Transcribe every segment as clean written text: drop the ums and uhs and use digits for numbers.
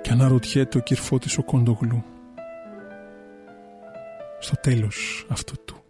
Και αναρωτιέται ο Κυρφώτης ο Κοντογλού στο τέλος αυτού του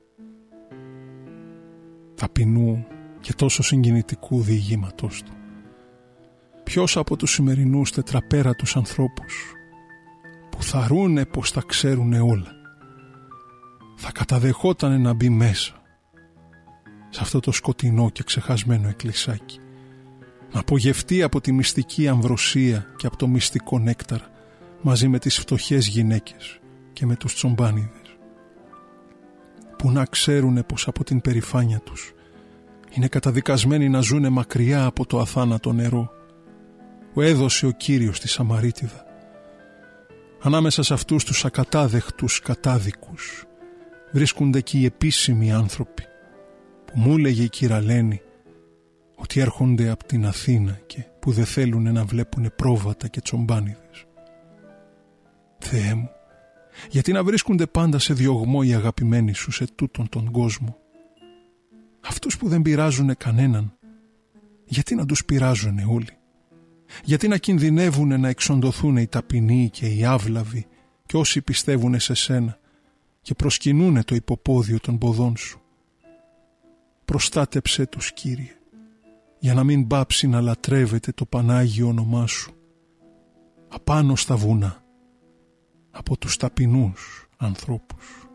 ταπεινού και τόσο συγκινητικού διηγήματός του. Ποιος από τους σημερινούς τετραπέρατους ανθρώπους που θαρούνε πως τα ξέρουνε όλα θα καταδεχότανε να μπει μέσα σε αυτό το σκοτεινό και ξεχασμένο εκκλησάκι, να απογευτεί από τη μυστική αμβροσία και από το μυστικό νέκταρα μαζί με τις φτωχές γυναίκες και με τους τσομπάνιδες, που να ξέρουνε πως από την περηφάνεια τους είναι καταδικασμένοι να ζουνε μακριά από το αθάνατο νερό που έδωσε ο Κύριος στη Σαμαρίτιδα, ανάμεσα σε αυτούς τους ακατάδεχτους κατάδικους βρίσκονται και οι επίσημοι άνθρωποι που μου έλεγε η κυραλένη ότι έρχονται από την Αθήνα και που δεν θέλουν να βλέπουν πρόβατα και τσομπάνιδες. Θεέ μου, γιατί να βρίσκονται πάντα σε διωγμό οι αγαπημένοι σου σε τούτον τον κόσμο? Αυτούς που δεν πειράζουνε κανέναν, γιατί να τους πειράζουνε όλοι? Γιατί να κινδυνεύουνε να εξοντωθούν οι ταπεινοί και οι άβλαβοι και όσοι πιστεύουνε σε σένα και προσκυνούνε το υποπόδιο των ποδών σου? Προστάτεψέ τους, Κύριε, για να μην πάψει να λατρεύεται το Πανάγιο όνομά σου απάνω στα βουνά από τους ταπεινούς ανθρώπους.